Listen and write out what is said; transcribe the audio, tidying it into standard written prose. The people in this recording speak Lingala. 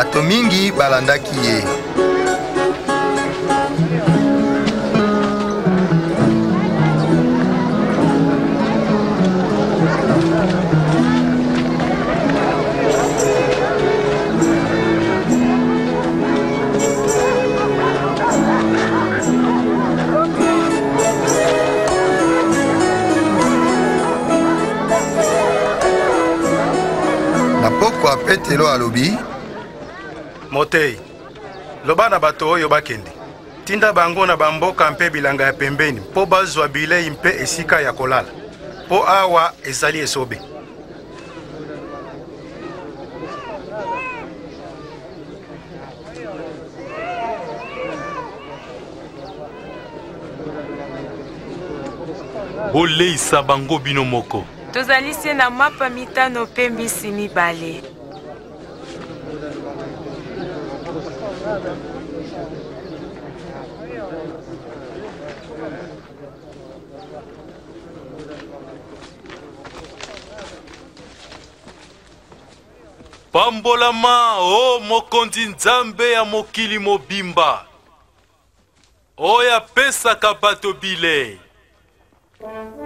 bato mingi balandaki ye. Na pokwa Petelo alobi: Motei, loba na bato oyo bakende. Tinda bango na bamboka mpe bilanga ya pembeni mpo bazwa bilei mpe esika ya kolala. Po awa ezali esobe. Boleisa bango bino moko. Tozali se na mapa mitano pe mbisi mibale. Pambolama o mokonzi nzambe ya mokili mobimba. Oya pesaka bato bilei.